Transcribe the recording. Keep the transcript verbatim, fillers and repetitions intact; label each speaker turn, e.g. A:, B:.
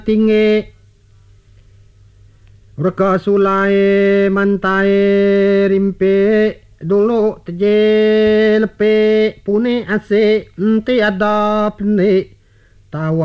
A: tinggi reka sulai mantai rimpe dulu teje lepe pune ase ente ada pene tawa